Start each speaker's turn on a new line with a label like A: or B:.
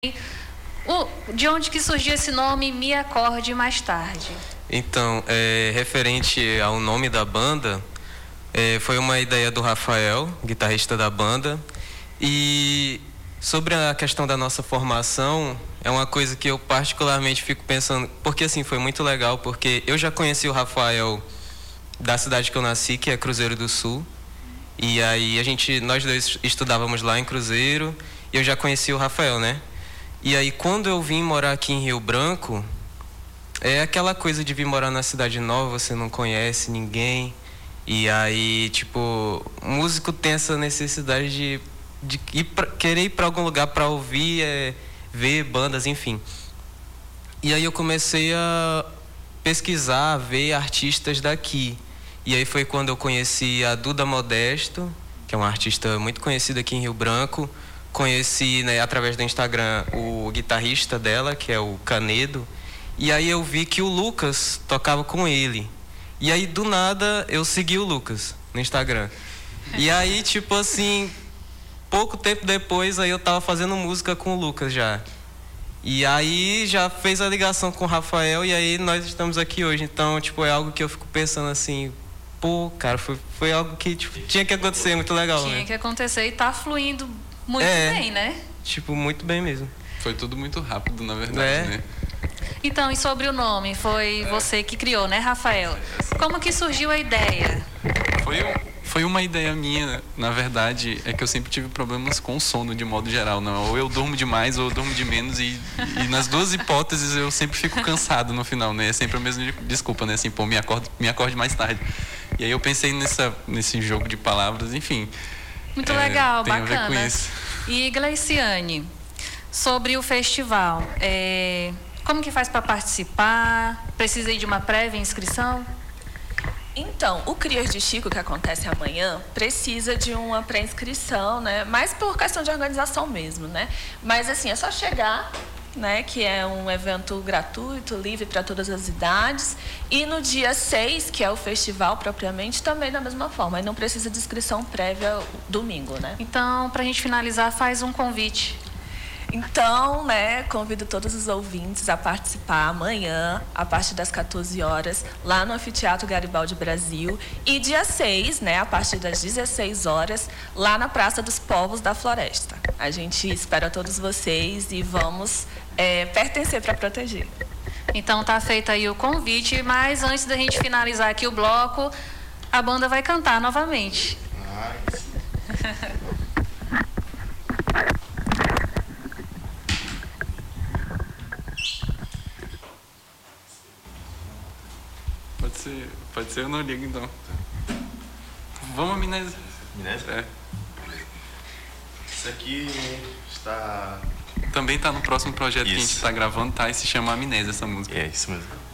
A: De onde que surgiu esse nome Me Acorde Mais Tarde?
B: Então, referente ao nome da banda, foi uma ideia do Rafael, guitarrista da banda. E sobre a questão da nossa formação, é uma coisa que eu particularmente fico pensando, porque assim, foi muito legal, porque eu já conheci o Rafael da cidade que eu nasci, que é Cruzeiro do Sul. E aí nós dois estudávamos lá em Cruzeiro, e eu já conheci o Rafael, né? E aí quando eu vim morar aqui em Rio Branco, é aquela coisa de vir morar na cidade nova, você não conhece ninguém. E aí, tipo, músico tem essa necessidade de querer ir para algum lugar para ouvir, ver bandas, enfim. E aí eu comecei a pesquisar, ver artistas daqui. E aí foi quando eu conheci a Duda Modesto, que é uma artista muito conhecida aqui em Rio Branco. Conheci, né, através do Instagram, o guitarrista dela, que é o Canedo. E aí eu vi que o Lucas tocava com ele. E aí, do nada, eu segui o Lucas no Instagram. E aí, tipo assim, pouco tempo depois, aí eu tava fazendo música com o Lucas já. E aí já fez a ligação com o Rafael e aí nós estamos aqui hoje. Então, tipo, é algo que eu fico pensando assim, pô, cara, foi algo que tipo, tinha que acontecer, muito legal, né?
A: Tinha que acontecer e tá fluindo muito bem, né?
B: Tipo, muito bem mesmo.
C: Foi tudo muito rápido, na verdade, né?
A: Então, e sobre o nome? Foi você que criou, né, Rafael? Como que surgiu a ideia?
C: Foi uma ideia minha, na verdade, é que eu sempre tive problemas com sono de modo geral, não? Ou eu durmo demais ou eu durmo de menos e nas duas hipóteses eu sempre fico cansado no final, né? É sempre a mesma desculpa, né? Assim, pô, me acorde mais tarde. E aí eu pensei nesse jogo de palavras, enfim.
A: Muito legal,
C: tem
A: bacana.
C: A ver com isso.
A: E Gleiciane, sobre o festival, como que faz para participar? Precisa ir de uma prévia inscrição?
D: Então, o Crias de Chico, que acontece amanhã, precisa de uma pré-inscrição, né? Mais por questão de organização mesmo, né? Mas, assim, é só chegar, né? Que é um evento gratuito, livre para todas as idades. E no dia 6, que é o festival propriamente, também da mesma forma. Aí não precisa de inscrição prévia domingo, né?
A: Então, para a gente finalizar, faz um convite.
D: Então, né, convido todos os ouvintes a participar amanhã, a partir das 14 horas, lá no Anfiteatro Garibaldi Brasil. E dia 6, né, a partir das 16 horas, lá na Praça dos Povos da Floresta. A gente espera todos vocês e vamos pertencer para proteger.
A: Então, tá feito aí o convite, mas antes da gente finalizar aqui o bloco, a banda vai cantar novamente.
E: Nice.
C: Pode ser, eu não ligo então. Vamos a Minésia.
E: Minésia?
C: É.
E: Isso aqui está...
C: Também está no próximo projeto que a gente está gravando, tá? E se chama Amnésia essa música.
E: É isso mesmo.